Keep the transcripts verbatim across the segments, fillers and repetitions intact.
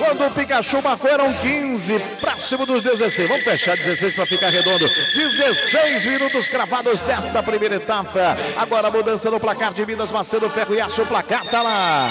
Quando o Pikachu marcou eram quinze, próximo dos dezesseis. Vamos fechar dezesseis para ficar redondo. dezesseis minutos cravados desta primeira etapa. Agora a mudança no placar de Minas Macedo, Ferro e Aço. O placar tá lá.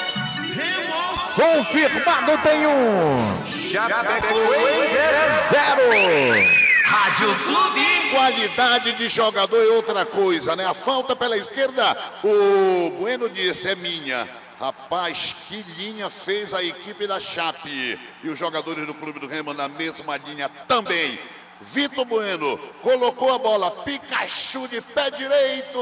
Confirmado, tem um. Chapecoense zero. Rádio Clube. Qualidade de jogador é outra coisa, né? A falta pela esquerda, o Bueno disse, é minha. Rapaz, que linha fez a equipe da Chape. E os jogadores do Clube do Remo na mesma linha também. Vitor Bueno colocou a bola, Pikachu de pé direito.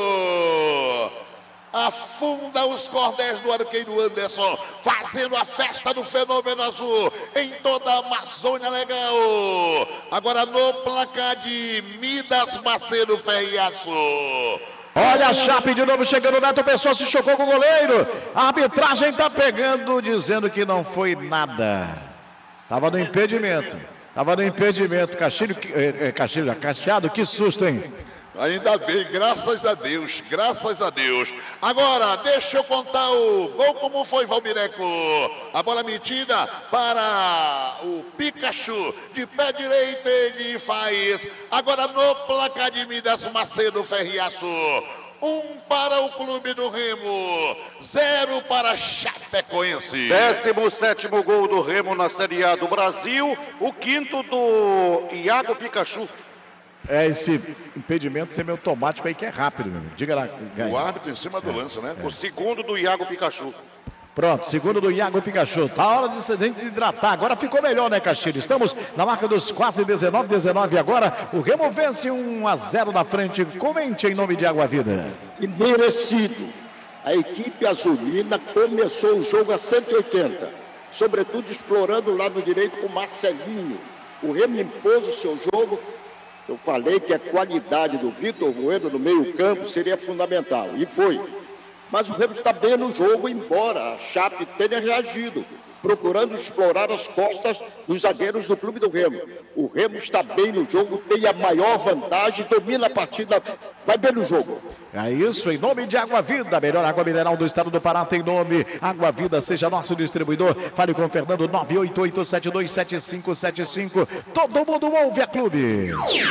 Afunda os cordéis do arqueiro Anderson, fazendo a festa do fenômeno azul em toda a Amazônia legal. Agora no placar de Minas Macedo, Ferriaço. Olha a Chape de novo chegando, Neto Pessoa se chocou com o goleiro. A arbitragem tá pegando, dizendo que não foi nada. Tava no impedimento. Tava no impedimento. Castilho, é, é, Castilho, Cacheado, que susto, hein? Ainda bem, graças a Deus, graças a Deus. Agora, deixa eu contar o gol como foi, Valmireco. A bola metida para o Pikachu, de pé direito ele faz. Agora no placar de Minas Macedo, Ferriaço. Um para o Clube do Remo, zero para Chapecoense. Décimo sétimo gol do Remo na Série A do Brasil, o quinto do Iago Pikachu. É esse impedimento semi-automático aí que é rápido, meu. Diga lá. O árbitro em cima do lance, né? O segundo do Iago Pikachu. Pronto, segundo do Iago Pikachu. Tá hora de se hidratar. Agora ficou melhor, né, Castilho? Estamos na marca dos quase dezenove, dezenove agora. O Remo vence um a zero na frente. Comente em nome de Água Vida. E merecido. A equipe azulina começou o jogo a cento e oitenta. Sobretudo explorando o lado direito com o Marcelinho. O Remo impôs o seu jogo. Eu falei que a qualidade do Vitor Bueno no meio-campo seria fundamental, e foi. Mas o Remo está bem no jogo, embora a Chape tenha reagido, procurando explorar as costas dos zagueiros do Clube do Remo. O Remo está bem no jogo, tem a maior vantagem, domina a partida, vai bem no jogo. É isso, em nome de Água Vida, melhor água mineral do estado do Pará tem nome. Água Vida, seja nosso distribuidor. Fale com o Fernando, nove oito oito sete dois sete cinco sete cinco. Todo mundo ouve a Clube.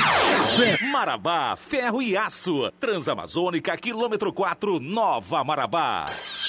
Marabá, Ferro e Aço. Transamazônica, quilômetro quatro, Nova Marabá.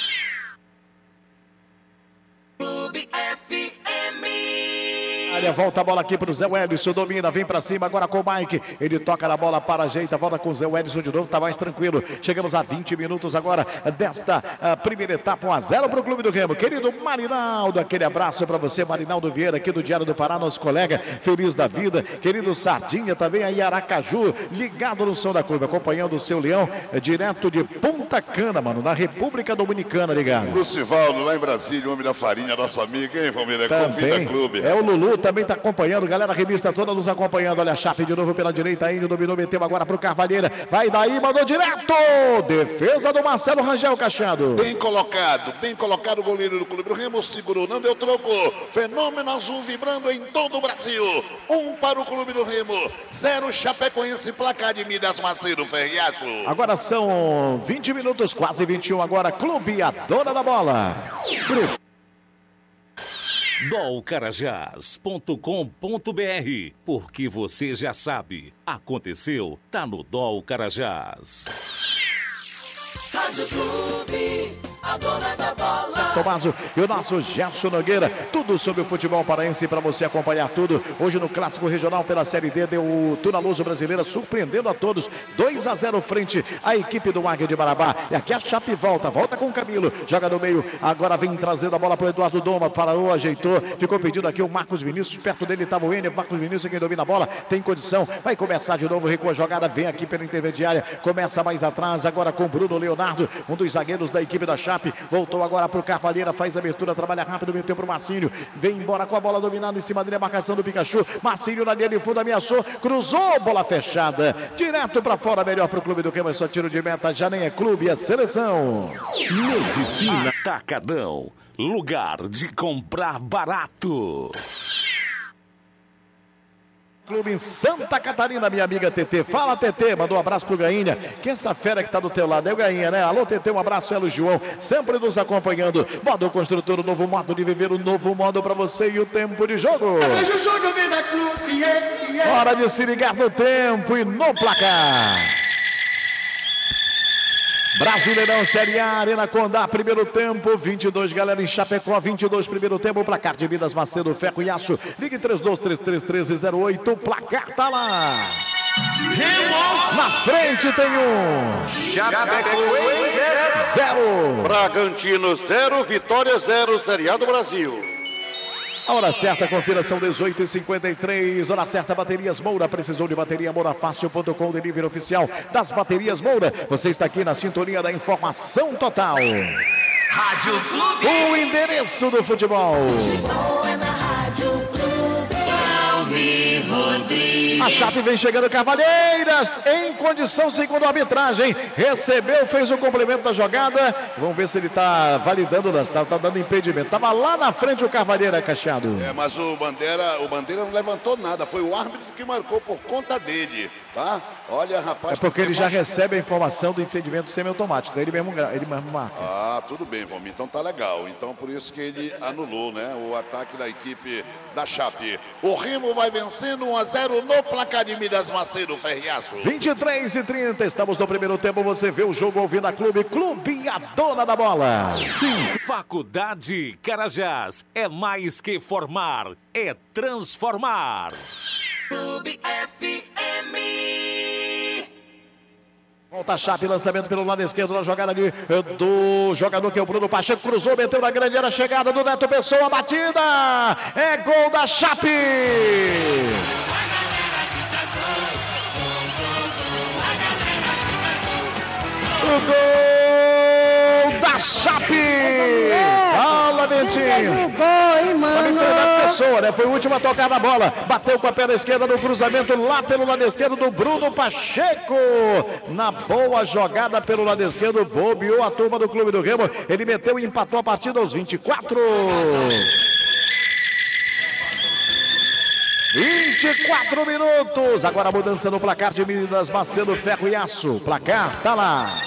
Clube F M. Volta a bola aqui para o Zé Wellison, domina, vem para cima agora com o Mike, ele toca na bola, para, ajeita, volta com o Zé Wellison de novo, tá mais tranquilo. Chegamos a vinte minutos agora desta uh, primeira etapa, um a zero para o Clube do Remo. Querido Marinaldo, aquele abraço para você, Marinaldo Vieira, aqui do Diário do Pará, nosso colega, feliz da vida. Querido Sardinha, também aí Aracaju, ligado no som da Clube, acompanhando o seu Leão, é, direto de Punta Cana, mano, na República Dominicana, ligado. Lucivaldo, lá em Brasília, o homem da farinha, nosso amigo, hein, Valmir? Também, Clube. É o Lulu, também está acompanhando, galera, a revista toda nos acompanhando. Olha a Chape de novo pela direita, ainda dominou, meteu agora pro Carvalheira, vai daí, mandou direto, defesa do Marcelo Rangel, Cachado. Bem colocado, bem colocado o goleiro do Clube do Remo, segurou, não deu troco, fenômeno azul vibrando em todo o Brasil, um para o Clube do Remo, zero Chapecoense, placar de Minas Macedo, Ferriaço. Agora são vinte minutos, quase vinte e um agora, Clube, a dona da bola. Grupo. dol carajás ponto com ponto br, porque você já sabe, aconteceu, tá no Dol Carajás. Rádio Clube, a dona da bola. Tomaso e o nosso Gerson Nogueira, tudo sobre o futebol paraense para você acompanhar tudo. Hoje no Clássico Regional pela Série D, deu o Tunaluso Brasileira surpreendendo a todos, dois a zero frente à equipe do Águia de Marabá. E aqui a Chape volta, volta com o Camilo, joga no meio, agora vem trazendo a bola para o Eduardo Doma, parou, ajeitou, ficou pedindo aqui o Marcos Vinícius, perto dele estava o Enio, Marcos Vinícius é quem domina a bola, tem condição, vai começar de novo, recua a jogada, vem aqui pela intermediária, começa mais atrás, agora com Bruno Leonardo, um dos zagueiros da equipe da Chape, voltou agora para o Carvalheira, faz a abertura, trabalha rápido, meteu para o Marcílio, vem embora com a bola dominada em cima dele, a marcação do Pikachu, Marcílio na linha de fundo, ameaçou, cruzou, bola fechada, direto para fora, melhor para o Clube do Remo, é só tiro de meta, já nem é clube, é seleção. Medicina Atacadão, lugar de comprar barato. Clube em Santa Catarina, minha amiga T T. Fala, T T, mandou um abraço pro Gainha. Quem é essa fera que tá do teu lado? É o Gainha, né? Alô, T T, um abraço, Elo João, sempre nos acompanhando. Modo construtor, o novo modo de viver, o novo modo pra você e o tempo de jogo. Hora de se ligar no tempo e no placar. Brasileirão Série A, Arena Condá, primeiro tempo, vinte e dois, galera em Chapecó, vinte e dois, primeiro tempo, placar de Vidas Macedo, Ferro e Aço, ligue três dois três três um três zero oito, o placar tá lá. Na frente tem um. Chapecoense zero. Bragantino zero, Vitória zero, Série A do Brasil. A hora certa, confira, são dezoito e cinquenta e três. Hora certa, Baterias Moura. Precisou de bateria? Moura Fácil ponto com, delivery oficial das Baterias Moura. Você está aqui na sintonia da informação total. Rádio Clube. O endereço do futebol. Futebol é na Rádio Clube. Almir Rodrigues. A Chape vem chegando, Cavalheiras, em condição segundo a arbitragem. Recebeu, fez o complemento da jogada. Vamos ver se ele está validando, está tá dando impedimento. Estava lá na frente o Cavalheira, Cacheado. É, mas o Bandeira, o Bandeira não levantou nada. Foi o árbitro que marcou por conta dele, tá? Olha, rapaz. É porque ele já recebe a informação do impedimento semiautomático. Daí ele mesmo, ele mesmo marca. Ah, tudo bem, Valmir. Então tá legal. Então por isso que ele anulou, né? O ataque da equipe da Chape. O Remo vai vencendo um a zero no placar de Midas Macedo, Ferriaço. vinte e três e trinta, estamos no primeiro tempo. Você vê o jogo ouvindo a Clube. Clube, a dona da bola. Sim. Faculdade Carajás. É mais que formar, é transformar. Clube F M. Volta a Chape, lançamento pelo lado esquerdo na jogada ali do jogador que é o Bruno Pacheco, cruzou, meteu na grande área, chegada do Neto Pessoa, batida, é gol da Chape! O gol da Chape! Fala, Ventinho! Pessoa, né? Foi o último a tocar na bola. Bateu com a perna esquerda no cruzamento lá pelo lado esquerdo do Bruno Pacheco. Na boa jogada pelo lado esquerdo, bobeou a turma do Clube do Remo. Ele meteu e empatou a partida aos vinte e quatro. vinte e quatro minutos. Agora a mudança no placar de Minas Macedo, Ferro e Aço. Placar tá lá.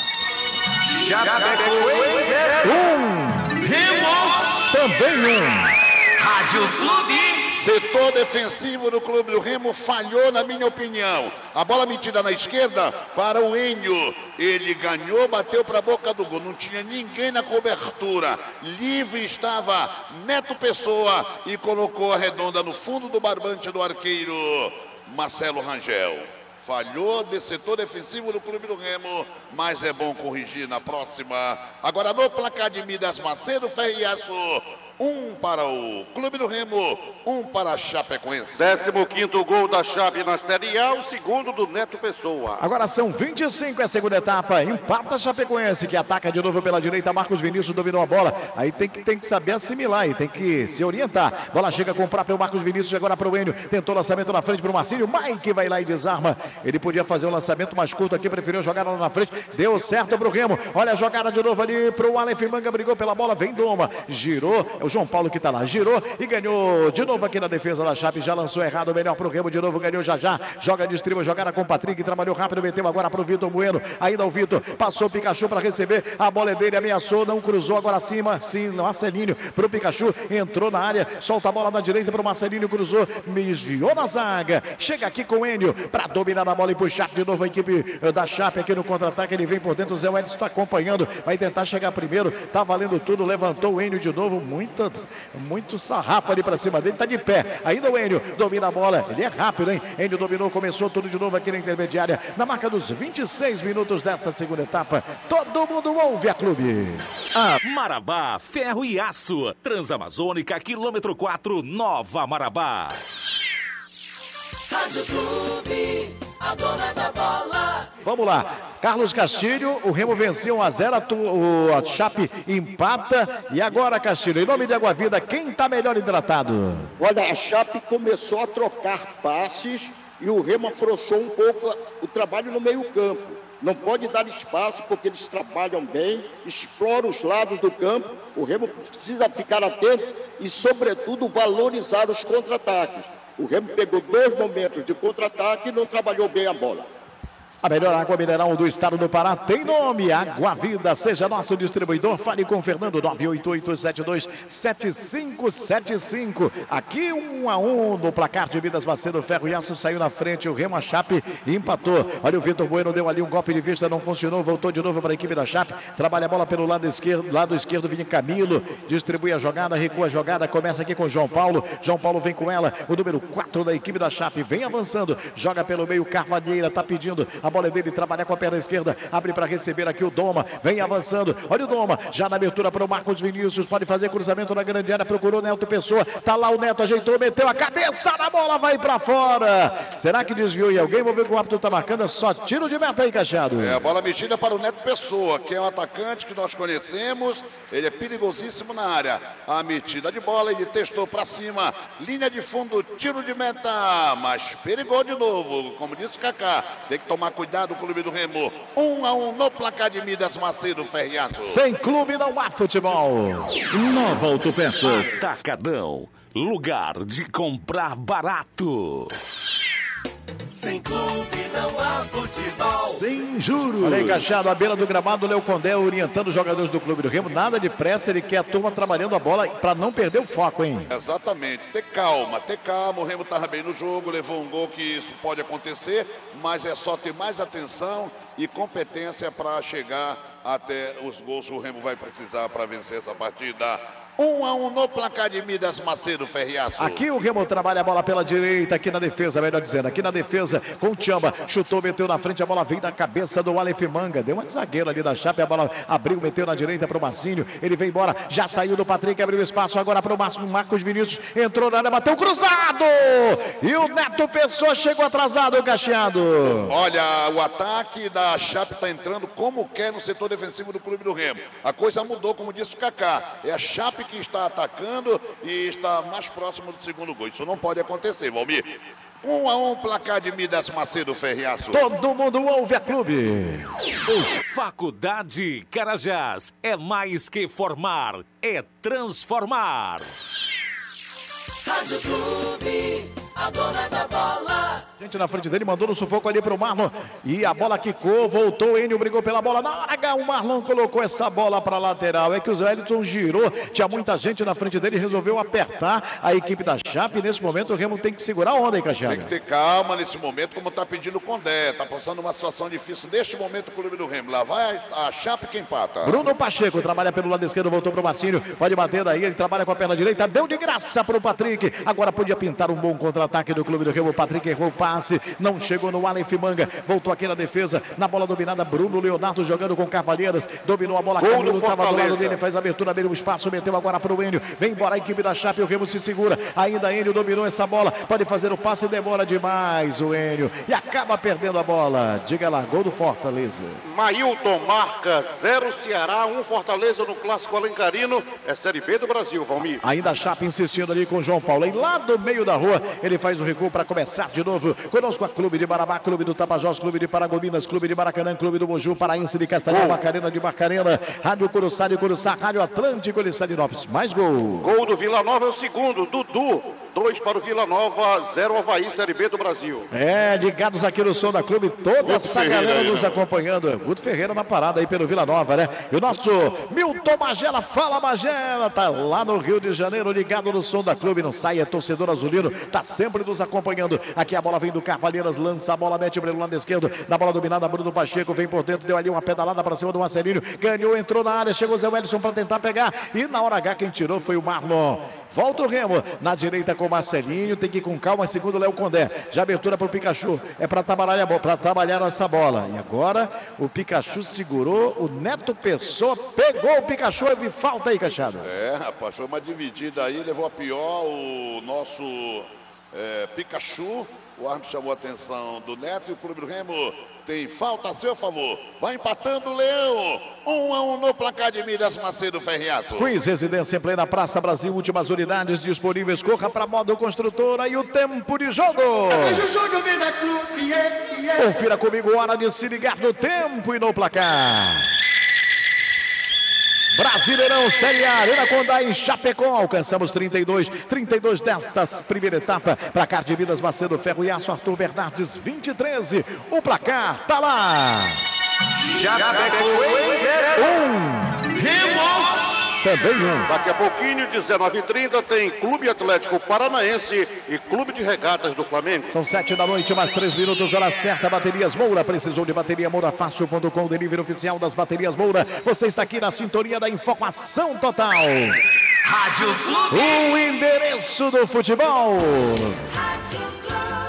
Um. Remo. Também um. Rádio Clube. Setor defensivo do Clube do Remo falhou, na minha opinião. A bola metida na esquerda para o Enio. Ele ganhou, bateu para a boca do gol. Não tinha ninguém na cobertura. Livre estava Neto Pessoa e colocou a redonda no fundo do barbante do arqueiro Marcelo Rangel. Falhou de setor defensivo do Clube do Remo, mas é bom corrigir na próxima. Agora no placar de Midas Macedo, Ferriaço, um para o Clube do Remo, um para a Chapecoense. décimo quinto gol da Chape na Série A, o segundo do Neto Pessoa. Agora são vinte e cinco, é a segunda etapa. Empata a Chapecoense, que ataca de novo pela direita. Marcos Vinícius dominou a bola. Aí tem que, tem que saber assimilar e tem que se orientar. Bola chega com o próprio Marcos Vinícius, agora para o Enio. Tentou lançamento na frente para o Marcílio. Mike vai lá e desarma. Ele podia fazer um lançamento mais curto aqui, preferiu jogar lá na frente. Deu certo para o Remo. Olha a jogada de novo ali para o Aleph Manga. Brigou pela bola, vem Doma. Girou. É o João Paulo que está lá. Girou e ganhou de novo aqui na defesa da Chape. Já lançou errado, melhor para o Remo. De novo ganhou já já. Joga de estriba, jogada com o Patrick. Trabalhou rápido, meteu agora para o Vitor Bueno. Ainda o Vitor. Passou o Pikachu para receber. A bola é dele, ameaçou, não cruzou. Agora acima, sim, Marcelinho para o Pikachu. Entrou na área, solta a bola na direita para o Marcelinho. Cruzou, desviou na zaga. Chega aqui com o Enio para dominar a bola e puxar de novo a equipe da Chape aqui no contra-ataque. Ele vem por dentro. O Zé Welles está acompanhando. Vai tentar chegar primeiro. Tá valendo tudo. Levantou o Enio de novo. Muito, muito sarrafo ali para cima dele. Tá de pé. Ainda o Enio domina a bola. Ele é rápido, hein? Enio dominou. Começou tudo de novo aqui na intermediária. Na marca dos vinte e seis minutos dessa segunda etapa. Todo mundo ouve a Clube. Ah. Marabá, Ferro e Aço. Transamazônica, quilômetro quatro, Nova Marabá. Rádio Clube, a dona da bola. Vamos lá, Carlos Castilho, o Remo venceu um a zero, a, tu, o, a Chape empata. E agora, Castilho, em nome de Água Vida, quem está melhor hidratado? Olha, a Chape começou a trocar passes e o Remo afrouxou um pouco o trabalho no meio campo. Não pode dar espaço porque eles trabalham bem, exploram os lados do campo. O Remo precisa ficar atento e, sobretudo, valorizar os contra-ataques. O Remo pegou dois momentos de contra-ataque e não trabalhou bem a bola. A melhor água mineral do estado do Pará tem nome, Água Vida. Seja nosso distribuidor, fale com o Fernando, nove oito oito sete dois sete cinco sete cinco. Aqui um a um no placar de Vidas Macedo. Ferro e Aço saiu na frente, o Remo, a Chape empatou. Olha, o Vitor Bueno deu ali um golpe de vista, não funcionou, voltou de novo para a equipe da Chape. Trabalha a bola pelo lado esquerdo, lado esquerdo vinha Camilo, distribui a jogada, recua a jogada, começa aqui com o João Paulo. João Paulo vem com ela, o número quatro da equipe da Chape, vem avançando, joga pelo meio, Carvalheira tá pedindo. A bola é dele, trabalhar com a perna esquerda, abre para receber aqui o Doma, vem avançando, olha o Doma, já na abertura para o Marcos Vinícius, pode fazer cruzamento na grande área, procurou o Neto Pessoa, tá lá o Neto, ajeitou, meteu a cabeça na bola, vai para fora. Será que desviou e alguém? Vamos ver que o árbitro tá marcando, é só tiro de meta aí, Cachado. É, a bola metida para o Neto Pessoa, que é um atacante que nós conhecemos, ele é perigosíssimo na área. A metida de bola, ele testou para cima, linha de fundo, tiro de meta, mas perigou de novo, como disse o Kaká, tem que tomar cuidado. Clube do Remo, um a um no placar de Midas Macedo, Ferriaço. Sem clube não há futebol. Nova Autopeças. Atacadão, lugar de comprar barato. Sem clube não há futebol. Sem juros. Olha aí, Cachado, à beira do gramado, o Léo Condé orientando os jogadores do Clube do Remo. Nada de pressa, ele quer a turma trabalhando a bola para não perder o foco, hein? Exatamente, ter calma, ter calma. O Remo estava bem no jogo, levou um gol, que isso pode acontecer, mas é só ter mais atenção e competência para chegar até os gols que o Remo vai precisar para vencer essa partida. Um a um no placar de Midas Macedo, Ferriaço. Aqui o Remo trabalha a bola pela direita, aqui na defesa, melhor dizendo, aqui na defesa, com o Tchamba, chutou, meteu na frente, a bola veio da cabeça do Aleph Manga, deu um zagueiro ali da Chape, a bola abriu, meteu na direita para o Marcinho, ele veio embora, já saiu do Patrick, abriu espaço agora para o Marcos Vinícius, entrou na área, bateu cruzado, e o Neto Pessoa chegou atrasado, Cacheado. Olha, o ataque da Chape está entrando como quer no setor defensivo do Clube do Remo. A coisa mudou, como disse o Kaká, é a Chape que está atacando e está mais próximo do segundo gol. Isso não pode acontecer, Valmir. Um a um, placar de Midas Macedo, Ferriaço. Todo mundo ouve a clube. Faculdade Carajás é mais que formar, é transformar. Rádio Clube, a dona da bola. Gente na frente dele, mandou no sufoco ali para o Marlon. E a bola quicou, voltou, Enio brigou pela bola. Na hora H, o Marlon colocou essa bola para a lateral. É que o Zé Elton girou, tinha muita gente na frente dele, resolveu apertar a equipe da Chape. Nesse momento o Remo tem que segurar a onda, hein, Cacheado? Tem que ter calma nesse momento, como está pedindo o Condé. Está passando uma situação difícil neste momento o Clube do Remo. Lá vai a Chape que empata. Bruno Pacheco trabalha pelo lado esquerdo, voltou para o Marcinho. Pode bater daí, ele trabalha com a perna direita. Deu de graça para o Patrick. Agora podia pintar um bom contra-ataque do Clube do Remo. O Patrick errou o passe, não chegou no Aleph Manga, voltou aqui na defesa, na bola dominada, Bruno Leonardo jogando com Carvalheiras, dominou a bola, Camilo estava do lado dele, faz a abertura, abriu o espaço, meteu agora para o Enio, vem embora a equipe da Chape, o Remo se segura, ainda Enio dominou essa bola, pode fazer o passe, demora demais o Enio, e acaba perdendo a bola. Diga lá, gol do Fortaleza. Mailton marca zero Ceará, um Fortaleza no Clássico Alencarino, é Série B do Brasil, Valmir. Ainda a Chape insistindo ali com o João Paulo, e lá do meio da rua, ele faz o recuo para começar de novo, conosco a Clube de Marabá, Clube do Tapajós, Clube de Paragominas, Clube de Maracanã, Clube do Moju, Paraense de Castanhal, Macarena de Macarena, Rádio Curuçá de Curuçá, Rádio Atlântico de Salinópolis. Mais gol. Gol do Vila Nova é o segundo, Dudu, dois para o Vila Nova, zero Avaí, Série B do Brasil. É, ligados aqui no som da Clube, toda Guto essa Ferreira galera aí, nos né? acompanhando. Guto Ferreira na parada aí pelo Vila Nova, né? E o nosso Milton Magela, fala Magela, tá lá no Rio de Janeiro, ligado no som da Clube, não sai, é torcedor azulino, tá sempre nos acompanhando. Aqui a bola vem do Carvalheiras, lança a bola, mete pelo lado esquerdo, na bola dominada, Bruno Pacheco vem por dentro, deu ali uma pedalada para cima do Marcelinho, ganhou, entrou na área, chegou o Zé Wellison para tentar pegar, e na hora H quem tirou foi o Marlon. Volta o Remo, na direita com o Marcelinho, tem que ir com calma, segundo o Léo Condé, já abertura para o Pikachu, é para trabalhar, para trabalhar essa bola, e agora o Pikachu segurou, o Neto Pessoa pegou o Pikachu, e falta aí, Cachado. É, rapaz, foi uma dividida aí, levou a pior o nosso é, Pikachu. O árbitro chamou a atenção do Neto e o Clube do Remo tem falta a seu favor. Vai empatando o Leão. Um a um no placar de Midas Macedo, Ferriaço. Quiz Residência em plena Praça Brasil, últimas unidades disponíveis. Corra para modo construtora e o tempo de jogo. Confira comigo, hora de se ligar no tempo e no placar. Brasileirão Série A, Arena Condá em Chapecó. Alcançamos trinta e dois, trinta e dois desta primeira etapa. Placar de Vidas Macedo, Ferro e Aço, Arthur Bernardes, vinte e treze. O placar tá lá. Um. Remo. Também um. Daqui a pouquinho, dezenove e trinta, tem Clube Atlético Paranaense e Clube de Regatas do Flamengo. São sete da noite, mais três minutos, hora certa. Baterias Moura, precisou de bateria Moura Fácil ponto com, delivery oficial das baterias Moura. Você está aqui na sintonia da informação total. Rádio Clube. O endereço do futebol. Rádio Clube.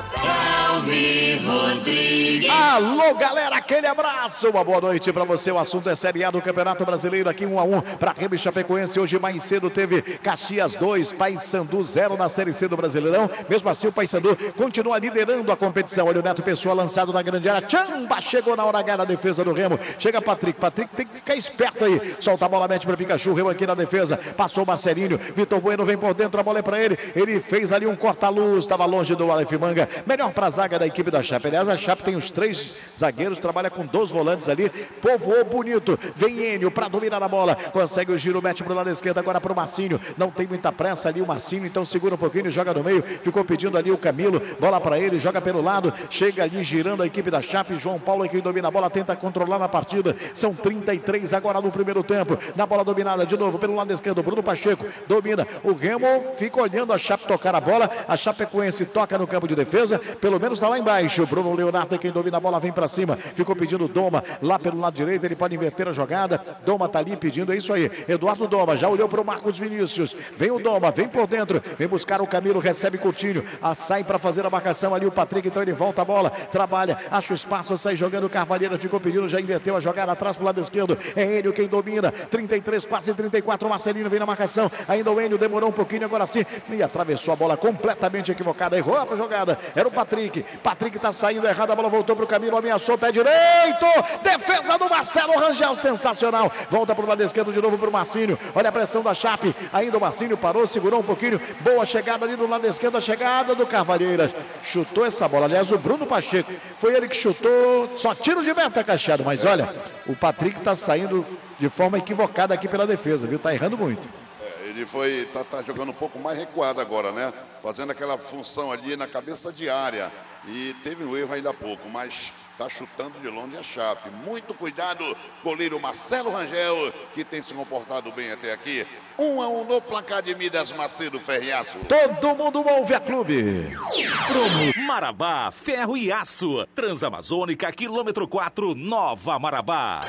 Elmi Rodrigues. Alô, galera, aquele abraço. Uma boa noite para você. O assunto é Série A do Campeonato Brasileiro, aqui um a um para Remo e Chapecoense. Hoje mais cedo teve Caxias dois, Paysandu zero na Série C do Brasileirão. Mesmo assim, o Paysandu continua liderando a competição. Olha o Neto Pessoa lançado na grande área. Tchamba, chegou na hora H na defesa do Remo. Chega Patrick. Patrick tem que ficar esperto aí. Solta a bola, mete para Pikachu. Remo aqui na defesa. Passou o Marcelinho. Vitor Bueno vem por dentro. A bola é para ele. Ele fez ali um corta-luz. Estava longe do Aleph Manga. Melhor para a zaga da equipe da Chape. Aliás, a Chape tem os três zagueiros. Trabalha com dois volantes ali. Povoou bonito. Vem Enio para dominar a bola. Consegue o giro. Mete para o lado esquerdo. Agora para o Marcinho. Não tem muita pressa ali o Marcinho. Então segura um pouquinho. Joga no meio. Ficou pedindo ali o Camilo. Bola para ele. Joga pelo lado. Chega ali girando a equipe da Chape. João Paulo é quem domina a bola. Tenta controlar na partida. São trinta e três agora no primeiro tempo. Na bola dominada de novo pelo lado esquerdo. Bruno Pacheco domina. O Remo fica olhando a Chape tocar a bola. A Chapecoense toca no campo de defesa. Pelo menos está lá embaixo. Bruno Leonardo é quem domina a bola. Vem para cima. Ficou pedindo Doma. Lá pelo lado direito. Ele pode inverter a jogada. Doma tá ali pedindo. É isso aí. Eduardo Doma já olhou para o Marcos Vinícius. Vem o Doma. Vem por dentro. Vem buscar o Camilo. Recebe Coutinho. A sai para fazer a marcação ali o Patrick. Então ele volta a bola. Trabalha. Acha o espaço. Sai jogando. Carvalheira ficou pedindo. Já inverteu a jogada atrás para o lado esquerdo. É Enio quem domina. trinta e três, quase trinta e quatro. O Marcelino vem na marcação. Ainda o Enio demorou um pouquinho. Agora sim. E atravessou a bola completamente equivocada. Errou a jogada. Era o Patrick. Patrick tá saindo errado. A bola voltou pro Camilo. Ameaçou. Pé direito. Defesa do Marcelo Rangel. Sensacional. Volta pro lado esquerdo de novo pro Marcinho. Olha a pressão da Chape. Ainda o Marcinho parou. Segurou um pouquinho. Boa chegada ali do lado esquerdo. A chegada do Carvalheiras. Chutou essa bola. Aliás, o Bruno Pacheco. Foi ele que chutou. Só tiro de meta, Cachado. Mas olha, o Patrick tá saindo de forma equivocada aqui pela defesa, viu? Tá errando muito. Ele foi, tá, tá jogando um pouco mais recuado agora, né? Fazendo aquela função ali na cabeça de área. E teve um erro ainda há pouco, mas tá chutando de longe a Chape. Muito cuidado, goleiro Marcelo Rangel, que tem se comportado bem até aqui. Um a um no placar de Midas Macedo Ferriaço. Todo mundo ouve a Clube. Promo Marabá, Ferro e Aço. Transamazônica, quilômetro quatro, Nova Marabá.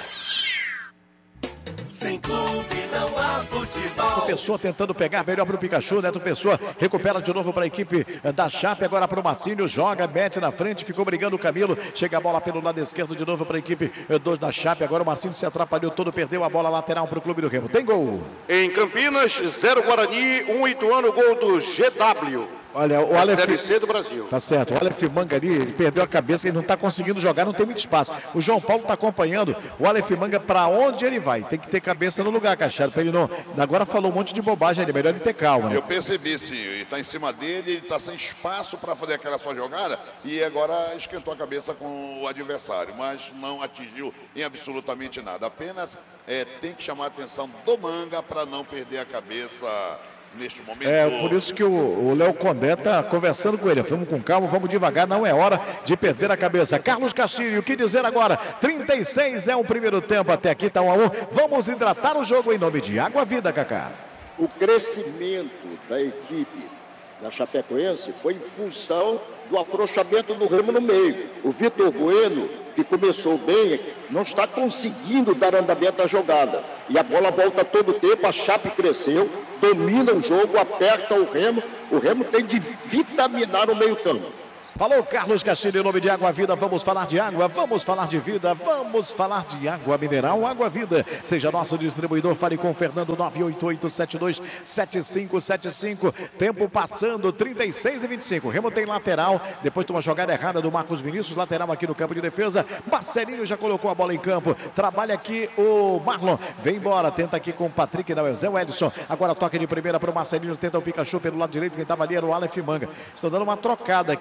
Sem clube não há futebol. Neto Pessoa tentando pegar melhor para o Pikachu. Neto Pessoa recupera de novo para a equipe da Chape. Agora para o Marcinho. Joga, mete na frente. Ficou brigando o Camilo. Chega a bola pelo lado esquerdo de novo para a equipe dois da Chape. Agora o Marcinho se atrapalhou todo. Perdeu a bola lateral para o Clube do Remo. Tem gol. Em Campinas, zero Guarani, um Ituano, gol do G W. Olha, o Aleph... Série C do Brasil. Tá certo. O Aleph Manga ali, ele perdeu a cabeça, ele não tá conseguindo jogar, não tem muito espaço. O João Paulo tá acompanhando o Aleph Manga para onde ele vai. Tem que ter cabeça no lugar, Cachado, para ele não... Agora falou um monte de bobagem ali, melhor ele ter calma. Né? Eu percebi, sim. Ele tá em cima dele, ele tá sem espaço para fazer aquela sua jogada e agora esquentou a cabeça com o adversário, mas não atingiu em absolutamente nada. Apenas é, tem que chamar a atenção do Manga para não perder a cabeça neste momento. É, por isso que o Léo Condé tá conversando com ele. Vamos com calma, vamos devagar, não é hora de perder a cabeça. Carlos Castilho, o que dizer agora? trinta e seis é o primeiro tempo, até aqui tá um a um. Vamos hidratar o jogo em nome de Água Vida, Cacá. O crescimento da equipe da Chapecoense foi em função do afrouxamento do Remo no meio. O Vitor Bueno, que começou bem, não está conseguindo dar andamento à jogada. E a bola volta todo o tempo, a Chape cresceu, domina o jogo, aperta o Remo. O Remo tem de vitaminar o meio-campo. Falou Carlos Castilho, em nome de Água Vida. Vamos falar de água, vamos falar de vida, vamos falar de água mineral, Água Vida. Seja nosso distribuidor, fale com o Fernando nove oito oito sete dois sete cinco sete cinco. Tempo passando, trinta e seis e vinte e cinco. Remo tem lateral, depois de uma jogada errada do Marcos Vinícius, lateral aqui no campo de defesa. Marcelinho já colocou a bola em campo. Trabalha aqui o Marlon. Vem embora, tenta aqui com o Patrick, não é o Zé Wellison. Agora toca de primeira para o Marcelinho, tenta o Pikachu pelo lado direito. Quem estava ali era o Aleph Manga. Estou dando uma trocada aqui, né, para ver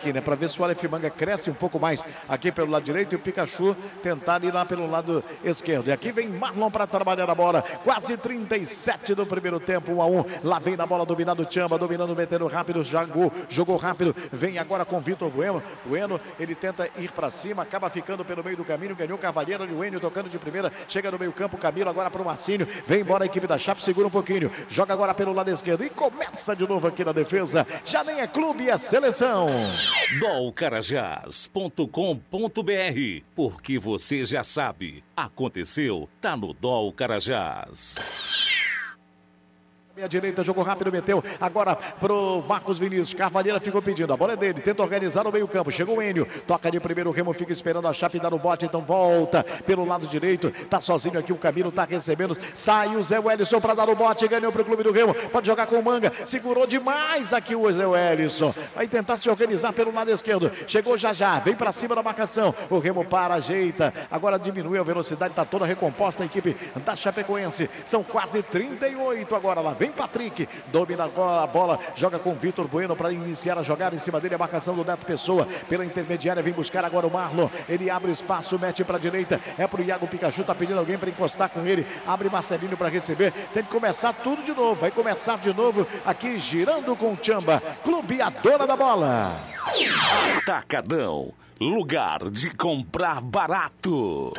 ver se o Aleph Manga cresce um pouco mais aqui pelo lado direito e o Pikachu tentar ir lá pelo lado esquerdo. E aqui vem Marlon para trabalhar a bola. Quase trinta e sete do primeiro tempo, um a um. Lá vem na bola, dominado o Tchamba, dominando, metendo rápido, jogou, jogou rápido. Vem agora com Vitor Bueno. Bueno, ele tenta ir para cima, acaba ficando pelo meio do caminho, ganhou Cavalheiro, o Enio tocando de primeira, chega no meio campo, Camilo agora para o Marcinho, vem embora a equipe da Chape, segura um pouquinho, joga agora pelo lado esquerdo e começa de novo aqui na defesa. Já nem é clube, é seleção. dol carajás ponto com ponto br, porque você já sabe, aconteceu, tá no Dol Carajás. A direita, jogou rápido, meteu agora pro Marcos Vinícius. Carvalheira ficou pedindo, a bola é dele, tenta organizar no meio campo, chegou o Enio, toca de primeiro, o Remo fica esperando a Chape dar o bote, então volta pelo lado direito, tá sozinho aqui, o Camilo tá recebendo, sai o Zé Wellison para dar o bote, ganhou pro clube do Remo, pode jogar com o Manga, segurou demais aqui o Zé Wellison, vai tentar se organizar pelo lado esquerdo, chegou já já, vem para cima da marcação, o Remo para, ajeita, agora diminui a velocidade, tá toda recomposta a equipe da Chapecoense, são quase trinta e oito agora, lá vem Patrick, domina a bola, joga com Vitor Bueno para iniciar a jogada, em cima dele a marcação do Neto Pessoa, pela intermediária vem buscar agora o Marlon, ele abre espaço, mete para a direita, é pro Iago Pikachu, tá pedindo alguém para encostar com ele, abre Marcelinho para receber, tem que começar tudo de novo, vai começar de novo aqui girando com o Tchamba, clube a dona da bola. Atacadão, lugar de comprar barato.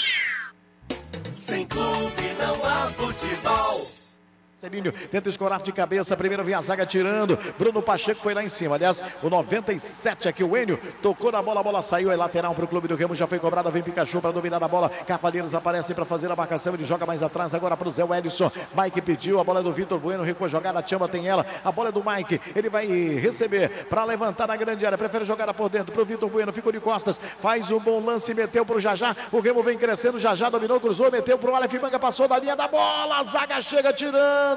Sem clube não há futebol. Marcelinho tenta escorar de cabeça, primeiro vem a zaga tirando, Bruno Pacheco foi lá em cima, aliás, o noventa e sete aqui, o Enio, tocou na bola, a bola saiu, é lateral para o clube do Remo, já foi cobrada, vem Pikachu para dominar a bola, Carvalheiros aparece para fazer a marcação, ele joga mais atrás, agora para o Zé Wellison, Mike pediu, a bola é do Vitor Bueno, recuou a jogada, a Tchamba tem ela, a bola é do Mike, ele vai receber para levantar na grande área, prefere jogar por dentro, para o Vitor Bueno, ficou de costas, faz um bom lance, meteu para o Jajá, o Remo vem crescendo, Jajá dominou, cruzou, meteu para o Aleph Manga, passou da linha da bola, a zaga chega tirando.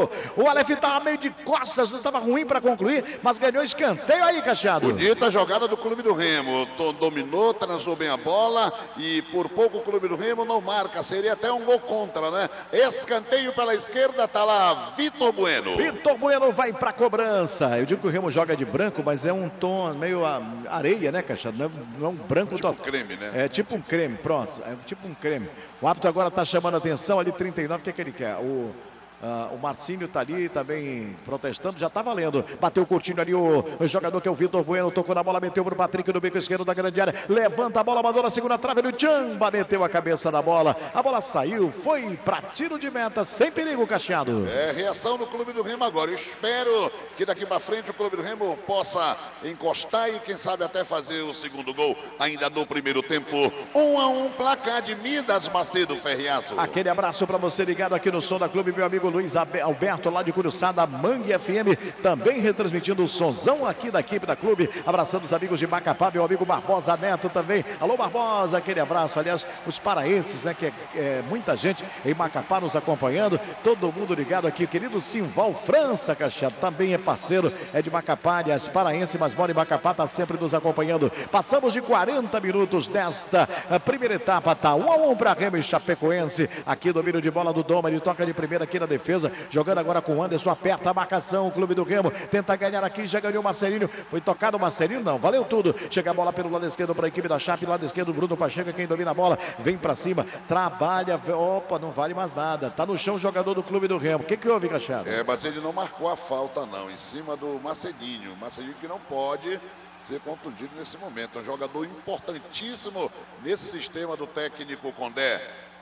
O Aleph estava meio de costas, estava ruim para concluir, mas ganhou escanteio aí, Cacheado. Bonita jogada do clube do Remo, dominou, transou bem a bola e por pouco o clube do Remo não marca, seria até um gol contra, né? Escanteio pela esquerda, tá lá Vitor Bueno. Vitor Bueno vai para cobrança. Eu digo que o Remo joga de branco, mas é um tom meio areia, né, Cacheado? Não é, não é um branco tipo top. um creme, né? É tipo um creme, pronto, é tipo um creme. O árbitro agora está chamando a atenção ali, trinta e nove, o que é que ele quer? O... Uh, o Marcinho tá ali também protestando, já tá valendo, bateu curtinho ali o, o jogador que é o Vitor Bueno, tocou na bola, meteu pro Patrick no bico esquerdo da grande área, levanta a bola, mandou na segunda trave, o Tchamba meteu a cabeça da bola, a bola saiu, foi pra tiro de meta, sem perigo, Cacheado. É, reação do clube do Remo agora, eu espero que daqui pra frente o clube do Remo possa encostar e quem sabe até fazer o segundo gol, ainda no primeiro tempo, um a um, placar de Midas Macedo Ferriaço. Aquele abraço pra você ligado aqui no Som da Clube, meu amigo Luiz Alberto lá de Curuçá, Mangue F M, também retransmitindo o sonzão aqui da equipe da clube, abraçando os amigos de Macapá, meu amigo Barbosa Neto também, alô Barbosa, aquele abraço, aliás, os paraenses, né, que é, é muita gente em Macapá nos acompanhando, todo mundo ligado aqui, o querido Simval França, Cacheado, também é parceiro, é de Macapá, aliás, paraense, mas mora em Macapá, tá sempre nos acompanhando, passamos de quarenta minutos desta primeira etapa, tá um a um para Remo e Chapecoense, aqui domínio de bola do Doma, ele toca de primeira aqui na defesa, defesa, jogando agora com o Anderson, aperta a marcação, o clube do Remo, tenta ganhar aqui, já ganhou o Marcelinho, foi tocado o Marcelinho, não, valeu tudo, chega a bola pelo lado esquerdo para a equipe da Chape, lado esquerdo, Bruno Pacheco, quem domina a bola, vem para cima, trabalha, opa, não vale mais nada, tá no chão o jogador do clube do Remo, o que que houve, Cacheado? É, mas ele não marcou a falta não, em cima do Marcelinho, Marcelinho que não pode ser contundido nesse momento, é um jogador importantíssimo nesse sistema do técnico Condé.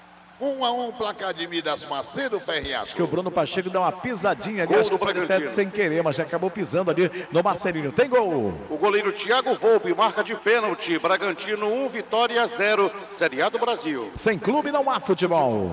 Um a um, placar de Midas Macedo Ferriaço. Que o Bruno Pacheco dá uma pisadinha ali, acho que foi até sem querer, mas já acabou pisando ali no Marcelinho. Tem gol! O goleiro Thiago Volpe marca de pênalti. Bragantino um, Vitória zero. Série A do Brasil. Sem clube não há futebol.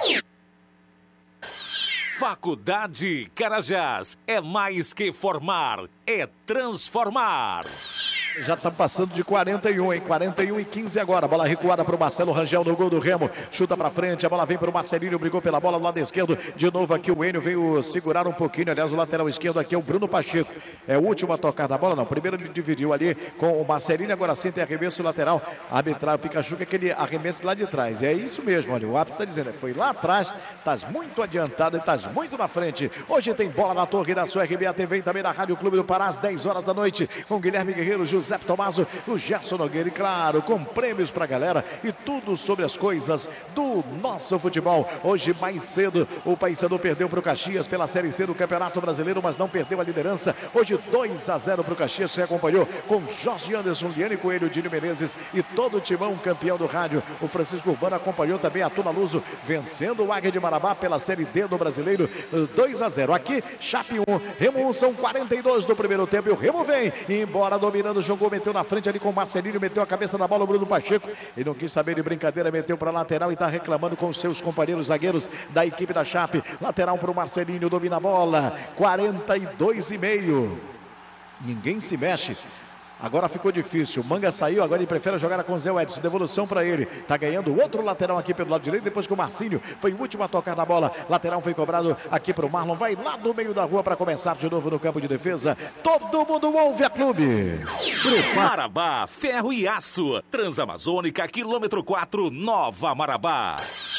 Faculdade Carajás é mais que formar, é transformar. Já está passando de quarenta e um, hein? quarenta e um e quinze agora. Bola recuada para o Marcelo Rangel no gol do Remo. Chuta para frente, a bola vem para o Marcelinho, brigou pela bola do lado esquerdo. De novo aqui o Enio veio segurar um pouquinho. Aliás, o lateral esquerdo aqui é o Bruno Pacheco. É o último a tocar da bola, não. Primeiro ele dividiu ali com o Marcelinho, agora sim tem arremesso lateral. Arbitrar o Pikachu, que é aquele arremesso lá de trás. É isso mesmo, olha. O árbitro está dizendo, foi lá atrás, estás muito adiantado e estás muito na frente. Hoje tem bola na torre da sua R B A T V e também na Rádio Clube do Pará, às dez horas da noite, com Guilherme Guerreiro, José José Tomaso, o Gerson Nogueira e, claro, com prêmios pra galera e tudo sobre as coisas do nosso futebol. Hoje, mais cedo, o Paysandu perdeu pro Caxias pela Série C do Campeonato Brasileiro, mas não perdeu a liderança. Hoje, dois a zero pro Caxias, se acompanhou com Jorge Anderson, Liane Coelho, Dínio Menezes e todo o timão campeão do rádio. O Francisco Urbano acompanhou também a Tuna Luso, vencendo o Águia de Marabá pela Série D do Brasileiro, dois a zero. Aqui, Chape um, Remo um, são quarenta e dois do primeiro tempo e o Remo vem, embora dominando, jogou, meteu na frente ali com o Marcelinho, meteu a cabeça na bola o Bruno Pacheco e não quis saber de brincadeira, meteu para lateral e está reclamando com seus companheiros zagueiros da equipe da Chape. Lateral para o Marcelinho, domina a bola, quarenta e dois e meio. Ninguém se mexe. Agora ficou difícil, o Manga saiu, agora ele prefere jogar com o Zé Edson, devolução para ele, tá ganhando outro lateral aqui pelo lado direito, depois que o Marcinho foi o último a tocar na bola, lateral foi cobrado aqui para o Marlon, vai lá do meio da rua para começar de novo no campo de defesa, todo mundo ouve a clube. Marabá, ferro e aço, Transamazônica, quilômetro quatro, Nova Marabá.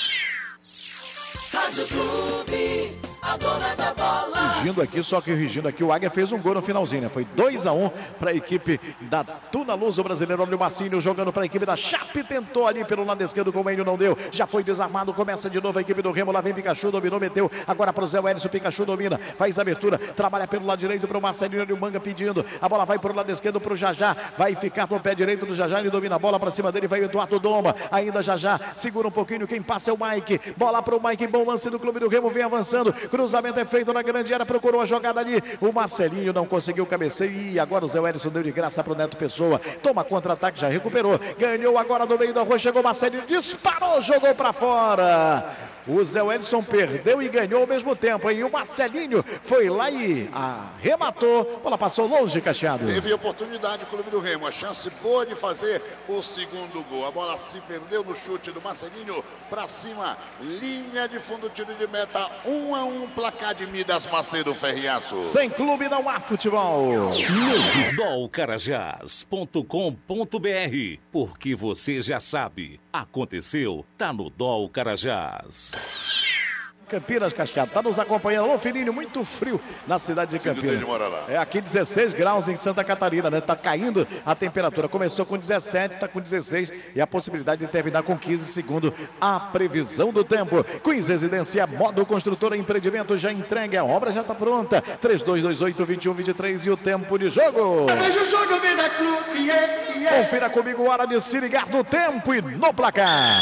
Rádio Clube, a dona da bola. Corrigindo aqui, só que corrigindo aqui, o Águia fez um gol no finalzinho, né? Foi dois a um para a equipe da Tuna Luso brasileiro. Olha o Marcinho jogando para a equipe da Chape, tentou ali pelo lado esquerdo, com o Menino não deu, já foi desarmado, começa de novo a equipe do Remo, lá vem Pikachu, dominou, meteu, agora para o Zé Wellison, Pikachu domina, faz a abertura, trabalha pelo lado direito para o Marcelinho, olha o Manga pedindo, a bola vai para o lado esquerdo para o Jajá, vai ficar no pé direito do Jajá, ele domina a bola para cima dele, vai o Eduardo Doma, ainda Jajá, segura um pouquinho, quem passa é o Mike, bola para o Mike, bom lance do clube do Remo, vem avançando, cruzamento é feito na grande área, procurou a jogada ali, o Marcelinho não conseguiu cabeceio e agora o Zé Wellison deu de graça para o Neto Pessoa, toma contra-ataque, já recuperou, ganhou agora no meio da rua, chegou o Marcelinho, disparou, jogou para fora. O Zé Wellison perdeu e ganhou ao mesmo tempo, e o Marcelinho foi lá e arrematou, a bola passou longe, Cacheado. Teve oportunidade o clube do Remo, a chance boa de fazer o segundo gol, a bola se perdeu no chute do Marcelinho, para cima, linha de fundo, tiro de meta, um a um, placar de Midas Macedo, Ferriaço. Sem clube não há futebol. dol carajás ponto com ponto br, porque você já sabe, aconteceu, tá no Dol Carajás. Campinas, Cacheado, tá nos acompanhando. Ô, Fininho, muito frio na cidade de Campinas. É aqui dezesseis graus em Santa Catarina, né? Tá caindo a temperatura. Começou com dezessete, tá com dezesseis e a possibilidade de terminar com quinze, segundo a previsão do tempo. Queens Residência, Modo Construtora, empreendimento já entregue, a obra já tá pronta. três dois dois oito, dois um dois três e o tempo de jogo. Veja o jogo, Vida Clube, yeah, yeah. Confira comigo, hora de se ligar no tempo e no placar.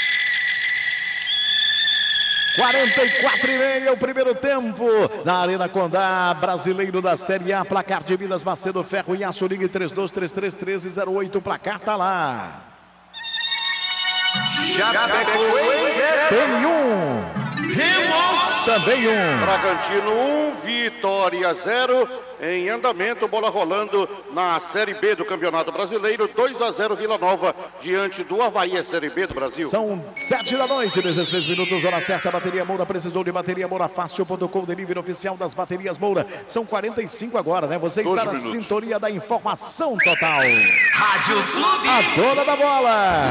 quarenta e quatro e meio, o primeiro tempo na Arena Condá, brasileiro da Série A, placar de Minas Macedo, Ferro e Aço, ligue três dois três três, um três zero oito, o placar tá lá. Tem um. Também um. Bragantino um, Vitória zero. Em andamento, bola rolando na Série B do Campeonato Brasileiro, dois a zero Vila Nova, diante do Avaí, Série B do Brasil. São sete da noite, dezesseis minutos, hora certa, bateria Moura, precisou de bateria Moura, fácil ponto com, delivery oficial das baterias Moura. São quarenta e cinco agora, né? Você está na minutos. sintonia da informação total. Rádio Clube. A dona da bola.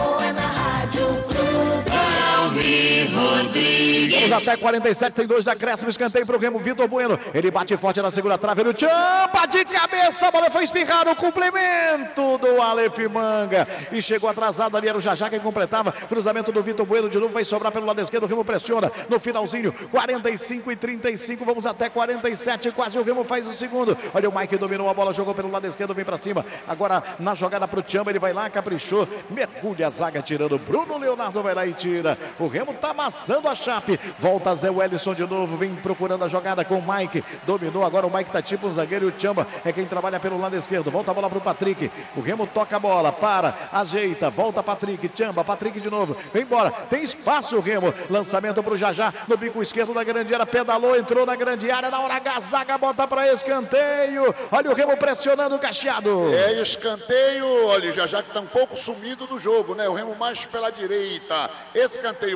Vamos até quarenta e sete, tem dois acréscimos, escanteio para o Remo, Vitor Bueno, ele bate forte na segunda trave, ele champa de cabeça, a bola foi espirrada, o complemento do Aleph Manga, e chegou atrasado ali, era o Jajá quem completava, cruzamento do Vitor Bueno, de novo vai sobrar pelo lado esquerdo, o Remo pressiona no finalzinho, quarenta e cinco e trinta e cinco, vamos até quarenta e sete, quase o Remo faz o segundo, olha o Mike dominou a bola, jogou pelo lado esquerdo, vem para cima, agora na jogada para o Chamba, ele vai lá, caprichou, mergulha a zaga tirando, Bruno Leonardo vai lá e tira, o Remo tá amassando a Chape, volta Zé Wellison de novo, vem procurando a jogada com o Mike, dominou, agora o Mike tá tipo um zagueiro e o Chamba é quem trabalha pelo lado esquerdo, volta a bola pro Patrick, o Remo toca a bola, para, ajeita, volta Patrick, Chamba, Patrick de novo, vem embora, tem espaço o Remo, lançamento pro Jajá, no bico esquerdo da grande área, pedalou, entrou na grande área, na hora H, zaga, bota para escanteio, olha o Remo pressionando o Cacheado. É escanteio, olha, já já que tá um pouco sumido do jogo, né? O Remo mais pela direita, escanteio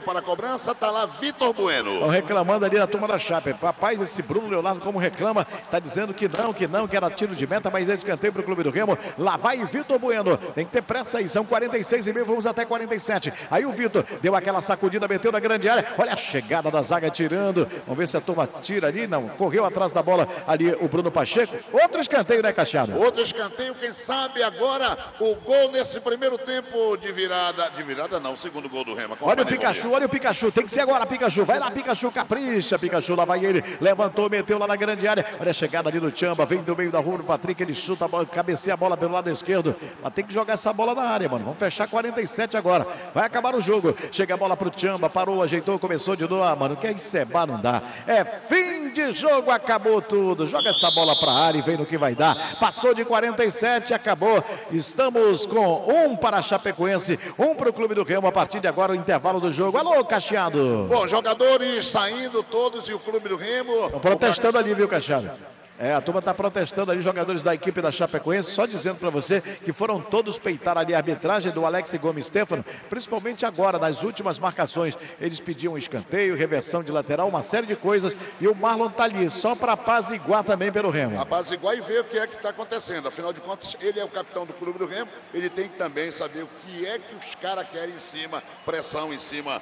para a cobrança, tá lá Vitor Bueno. Estão reclamando ali na turma da Chape. Rapaz, esse Bruno Leonardo como reclama, tá dizendo que não, que não, que era tiro de meta, mas é escanteio pro Clube do Remo. Lá vai Vitor Bueno. Tem que ter pressa aí, são quarenta e seis e meio, vamos até quarenta e sete. Aí o Vitor deu aquela sacudida, meteu na grande área. Olha a chegada da zaga tirando. Vamos ver se a turma tira ali. Não, correu atrás da bola ali o Bruno Pacheco. Outro escanteio, né, Cachado? Outro escanteio, quem sabe agora o gol nesse primeiro tempo de virada. De virada não, segundo gol do Remo. Olha o Pikachu, olha o Pikachu. Tem que ser agora, Pikachu. Vai lá, Pikachu, capricha. Pikachu, lá vai ele. Levantou, meteu lá na grande área. Olha a chegada ali do Tchamba. Vem do meio da rua no Patrick. Ele chuta a bola, cabeceia a bola pelo lado esquerdo. Mas tem que jogar essa bola na área, mano. Vamos fechar quarenta e sete agora. Vai acabar o jogo. Chega a bola pro Tchamba. Parou, ajeitou, começou de novo. Ah, mano, quer encebar, não dá. É fim de jogo, acabou tudo. Joga essa bola pra área e vem no que vai dar. Passou de quarenta e sete, acabou. Estamos com um para a Chapecoense, um para o Clube do Remo. A partir de agora, o intervalo do jogo. Alô, Cacheado. Bom, jogadores saindo todos e o Clube do Remo... Estão protestando ali, viu, Cacheado? É, a turma está protestando ali, jogadores da equipe da Chapecoense, só dizendo para você que foram todos peitar ali a arbitragem do Alex Gomes Stefano, principalmente agora, nas últimas marcações. Eles pediam escanteio, reversão de lateral, uma série de coisas, e o Marlon está ali, só para apaziguar também pelo Remo. Apaziguar e ver o que é que está acontecendo. Afinal de contas, ele é o capitão do Clube do Remo, ele tem que também saber o que é que os caras querem em cima, pressão em cima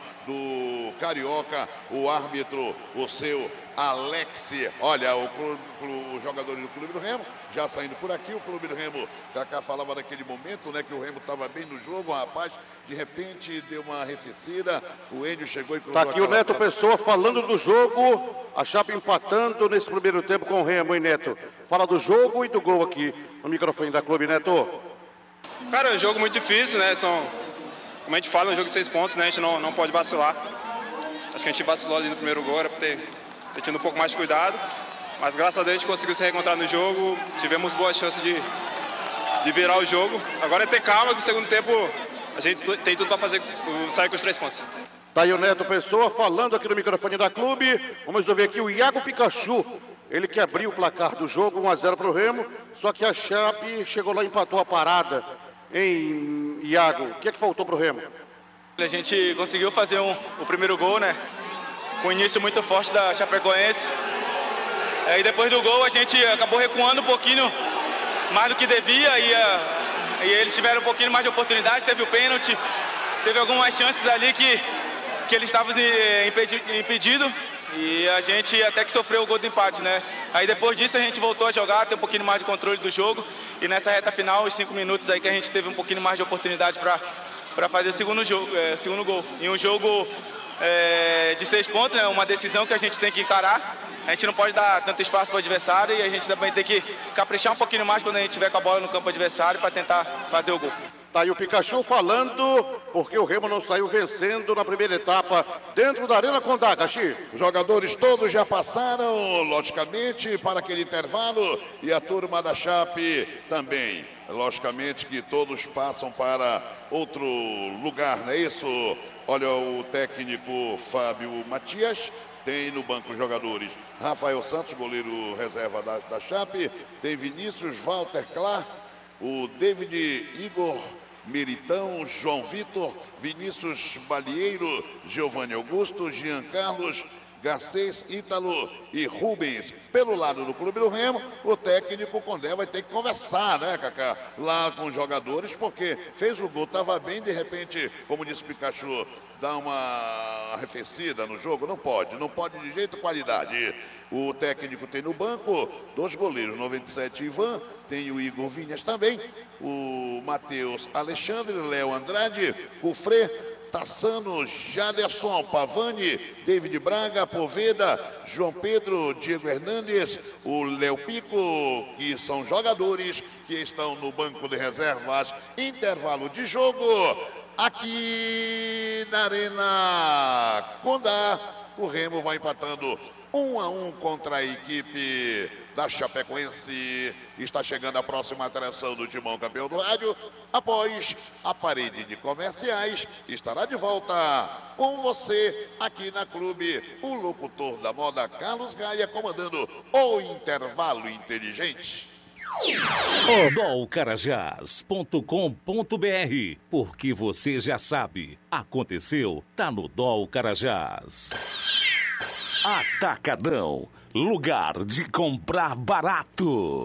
do Carioca, o árbitro, o seu Alex. Olha, o clube, os jogadores do Clube do Remo já saindo por aqui. O Clube do Remo, Cacá falava naquele momento, né, que o Remo estava bem no jogo, o rapaz de repente deu uma arrefecida, o Enio chegou e cruzou. Tá aqui o Neto Pessoa falando do jogo, a Chape empatando nesse primeiro tempo com o Remo, hein, Neto? Fala do jogo e do gol aqui no microfone da Clube, Neto. Cara, é um jogo muito difícil, né? São, como a gente fala, é um jogo de seis pontos, né? A gente não, não pode vacilar. Acho que a gente vacilou ali no primeiro gol, era pra ter ter tido um pouco mais de cuidado, mas graças a Deus a gente conseguiu se reencontrar no jogo, tivemos boa chance de, de virar o jogo. Agora é ter calma, que no segundo tempo a gente tem tudo para fazer, sair com os três pontos. Tá aí o Neto Pessoa falando aqui no microfone da Clube. Vamos ouvir aqui o Iago Pikachu, ele que abriu o placar do jogo, um a zero para o Remo, só que a Chape chegou lá e empatou a parada. Em Iago, o que é que faltou para o Remo? A gente conseguiu fazer um, o primeiro gol, né? Com um início muito forte da Chapecoense. E depois do gol a gente acabou recuando um pouquinho mais do que devia e, uh, e eles tiveram um pouquinho mais de oportunidade, teve o pênalti, teve algumas chances ali que, que eles estavam impedidos e a gente até que sofreu o gol do empate, né? Aí depois disso a gente voltou a jogar, ter um pouquinho mais de controle do jogo e nessa reta final, os cinco minutos aí que a gente teve um pouquinho mais de oportunidade para para fazer o segundo, jogo, é, segundo gol. E um jogo É, de seis pontos, é uma decisão que a gente tem que encarar. A gente não pode dar tanto espaço para o adversário e a gente também tem que caprichar um pouquinho mais quando a gente tiver com a bola no campo adversário para tentar fazer o gol. Tá aí o Pikachu falando, porque o Remo não saiu vencendo na primeira etapa dentro da Arena Condá, Caxi. Os jogadores todos já passaram, logicamente, para aquele intervalo e a turma da Chape também. Logicamente que todos passam para outro lugar, não é isso? Olha o técnico Fábio Matias, tem no banco os jogadores Rafael Santos, goleiro reserva da, da Chape, tem Vinícius, Walter Clark, o David Igor Meritão, João Vitor, Vinícius Balieiro, Giovanni Augusto, Jean Carlos, Garcês, Ítalo e Rubens. Pelo lado do Clube do Remo, o técnico Condé vai ter que conversar, né, Cacá? Lá com os jogadores, porque fez o gol, estava bem, de repente, como disse Pikachu, dá uma arrefecida no jogo. Não pode, não pode de jeito qualidade. O técnico tem no banco dois goleiros, noventa e sete Ivan, tem o Igor Vinhas também, o Matheus Alexandre, Léo Andrade, o Frê, Tassano, Jaderson, Pavani, David Braga, Poveda, João Pedro, Diego Hernandes, o Léo Pico, que são jogadores que estão no banco de reservas. Intervalo de jogo aqui na Arena Condá. O Remo vai empatando um a um contra a equipe da Chapecoense. Está chegando a próxima atração do Timão Campeão do Rádio. Após a parede de comerciais, estará de volta com você aqui na Clube o locutor da moda Carlos Gaia, comandando o intervalo inteligente. dol carajás ponto com ponto br, porque você já sabe, aconteceu, tá no Dol Carajás. Atacadão, lugar de comprar barato.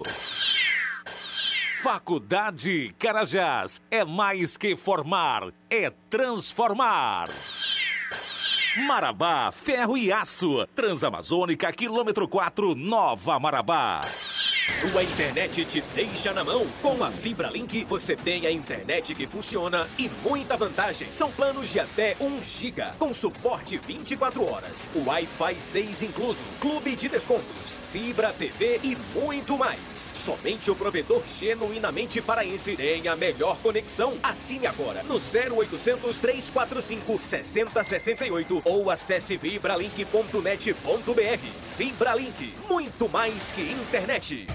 Faculdade Carajás, é mais que formar, é transformar. Marabá, ferro e aço, Transamazônica, quilômetro quatro, Nova Marabá. Sua internet te deixa na mão. Com a FibraLink, você tem a internet que funciona e muita vantagem. São planos de até um giga, com suporte vinte e quatro horas, Wi-Fi seis incluso, clube de descontos, fibra, T V e muito mais. Somente o provedor genuinamente paraense tem a melhor conexão. Assine agora no zero oitocentos, trezentos e quarenta e cinco, sessenta sessenta e oito ou acesse fibralink ponto net ponto br. FibraLink, muito mais que internet.